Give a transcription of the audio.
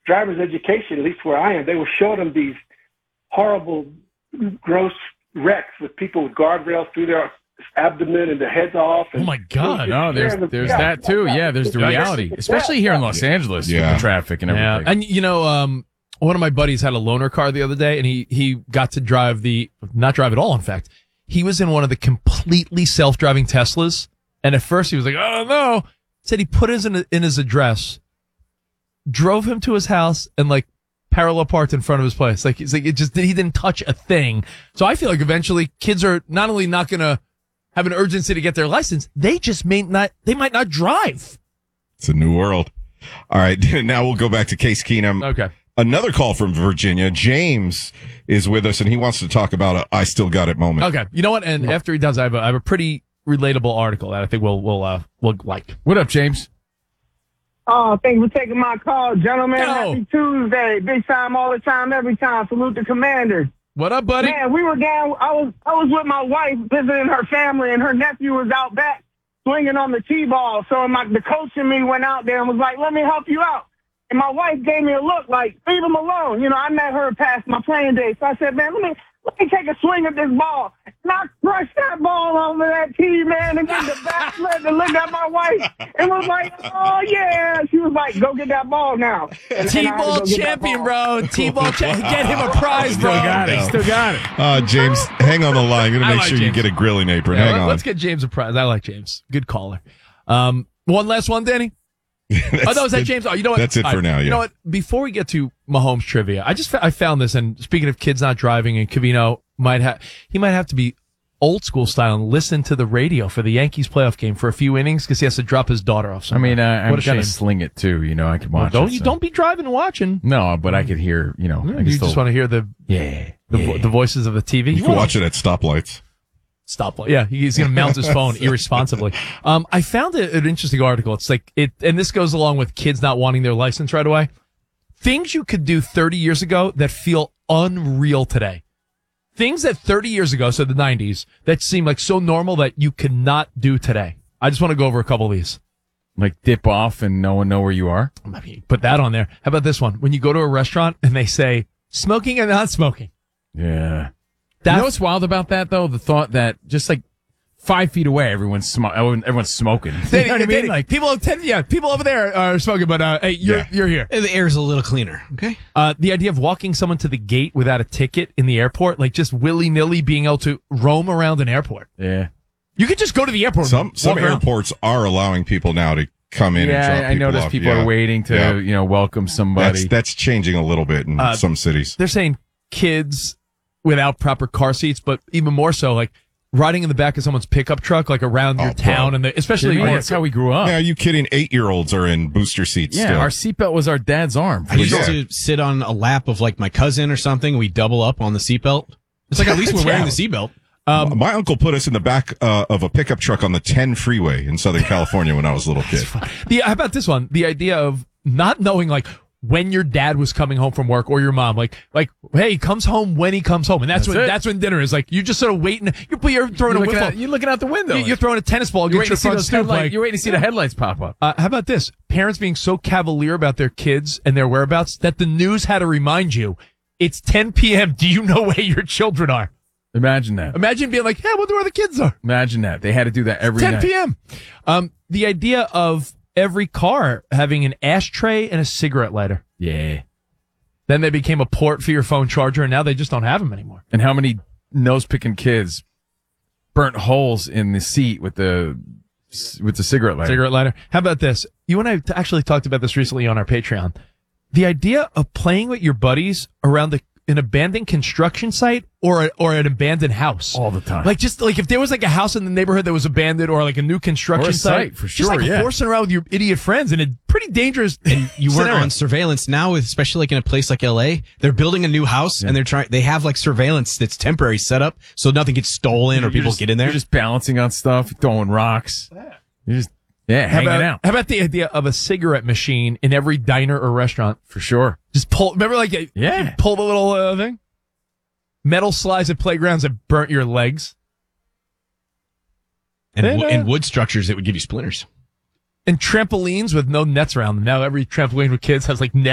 driver's education, at least where I am, they will show them these horrible, gross wrecks with people with guardrails through their abdomen and their heads off. And oh my God! No, there's that too. Yeah, there's the reality, especially here in Los Angeles with the traffic and everything. Yeah. And one of my buddies had a loaner car the other day, and he got to not drive at all. In fact, he was in one of the completely self-driving Teslas, and at first he was like, "Oh no!" Said he put his in his address, drove him to his house, and like parallel parked in front of his place. Like he didn't touch a thing. So I feel like eventually kids are not only not gonna have an urgency to get their license, they might not drive. It's a new world. All right, now we'll go back to Case Keenum. Okay. Another call from Virginia. James is with us, and he wants to talk about a I still got it moment. Okay. You know what? And after he does, I have a pretty relatable article that I think we'll like. What up, James? Oh, thanks for taking my call, gentlemen. Happy Tuesday. Big time, all the time, every time. Salute the Commanders. What up, buddy? Man, we were down. I was with my wife visiting her family, and her nephew was out back swinging on the T-ball. So the coach and me went out there and was like, "Let me help you out." And my wife gave me a look like, "Leave him alone." You know, I met her past my playing days. So I said, "Man, let me take a swing at this ball." And I crushed that ball over that tee, man, and then the backflip and looked at my wife and was like, "Oh, yeah." She was like, "Go get that ball now." T-ball champion, bro. T-ball champion. Get him a prize, bro. Still got it. James, hang on the line. Going to make sure James. You get a grilling apron. Hang on. Let's get James a prize. I like James. Good caller. One last one, Danny. Is that James? Oh, you know what? That's it for now. Yeah. You know what? Before we get to Mahomes trivia, I found this. And speaking of kids not driving, and Covino might have to be old school style and listen to the radio for the Yankees playoff game for a few innings because he has to drop his daughter off somewhere. I mean, I'm gonna sling it too. You know, I can watch. Don't be driving and watching. No, but I could hear. You know, you just want to hear the voices of the TV. You can watch it at stoplights. Stoplight. Yeah, he's going to mount his phone irresponsibly. I found an interesting article. It's like and this goes along with kids not wanting their license right away. Things you could do 30 years ago that feel unreal today. Things that 30 years ago, so the 90s, that seem like so normal that you could not do today. I just want to go over a couple of these. Like dip off and no one know where you are? I mean, put that on there. How about this one? When you go to a restaurant and they say smoking and not smoking. Yeah. You know what's wild about that, though? The thought that just like 5 feet away, everyone's smoking. You know what I mean? Like people over there are smoking, but hey, you're here. The air's a little cleaner. Okay. The idea of walking someone to the gate without a ticket in the airport, like just willy-nilly being able to roam around an airport. Yeah. You could just go to the airport. Some airports are allowing people now to come in and drop people off. I noticed people are waiting to welcome somebody. That's changing a little bit in some cities. They're saying kids without proper car seats, but even more so, like riding in the back of someone's pickup truck, like around your town, and especially that's how we grew up. Yeah, are you kidding? 8-year-olds are in booster seats. Yeah, still. Our seatbelt was our dad's arm. I used to sit on a lap of like my cousin or something. We double up on the seatbelt. It's like at least we're wearing the seatbelt. My uncle put us in the back of a pickup truck on the 10 freeway in Southern California when I was a little kid. How about this one? The idea of not knowing like when your dad was coming home from work or your mom, like, hey, he comes home when he comes home. And that's when dinner is. Like, you're just sort of waiting. You're throwing a wiffle. You're looking out the window. You're throwing a tennis ball. You're waiting to see the headlights pop up. How about this? Parents being so cavalier about their kids and their whereabouts that the news had to remind you, it's 10 p.m. Do you know where your children are? Imagine that. Imagine being like, I wonder where the kids are. Imagine that. They had to do that every 10 night. 10 p.m. The idea of every car having an ashtray and a cigarette lighter. Yeah. Then they became a port for your phone charger, and now they just don't have them anymore. And how many nose-picking kids burnt holes in the seat with the cigarette lighter? Cigarette lighter. How about this? You and I actually talked about this recently on our Patreon. The idea of playing with your buddies around an abandoned construction site or an abandoned house all the time. Like just like if there was like a house in the neighborhood that was abandoned or like a new construction site for sure. Just like horsing around with your idiot friends and it's pretty dangerous. And you weren't on surveillance now, especially like in a place like LA. They're building a new house and they have like surveillance that's temporary set up so nothing gets stolen or people get in there. You're just balancing on stuff, throwing rocks. You're just hanging out. How about the idea of a cigarette machine in every diner or restaurant? For sure. Just pull. Remember, like you pull the little thing. Metal slides at playgrounds that burnt your legs. And wood structures that would give you splinters. And trampolines with no nets around them. Now every trampoline with kids has like nets.